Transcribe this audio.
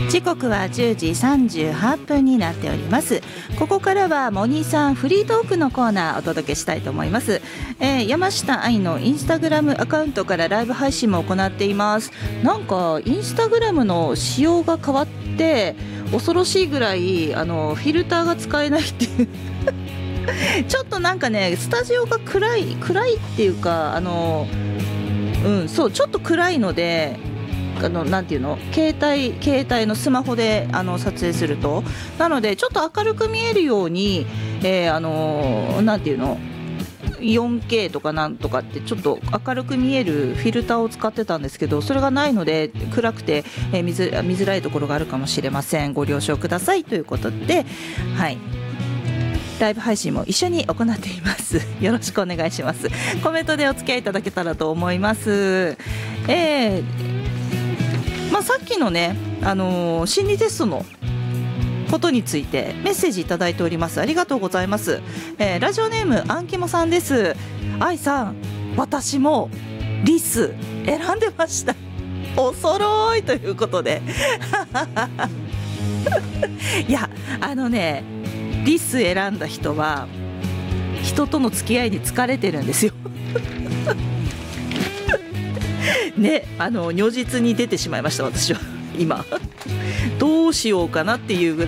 時刻は10時38分になっております。ここからはモニーさんフリートークのコーナーお届けしたいと思います。山下愛のインスタグラムアカウントからライブ配信も行っています。なんかインスタグラムの仕様が変わって恐ろしいぐらいフィルターが使えないっていうちょっとなんかねスタジオが暗いっていうかそうちょっと暗いのでなんていうの携帯のスマホで撮影するとなのでちょっと明るく見えるように、なんていうの 4K とかなんとかってちょっと明るく見えるフィルターを使ってたんですけどそれがないので暗くて、見づらいところがあるかもしれません。ご了承くださいということで、はい、ライブ配信も一緒に行っています。よろしくお願いします。コメントでお付き合いいただけたらと思います。さっきのね、心理テストのことについてメッセージいただいております。ありがとうございます。ラジオネームアンキモさんです。愛さん、私もリス選んでました。お揃いということでいやリス選んだ人は人との付き合いに疲れてるんですよね、如実に出てしまいました。私は今どうしようかなっていうぐらい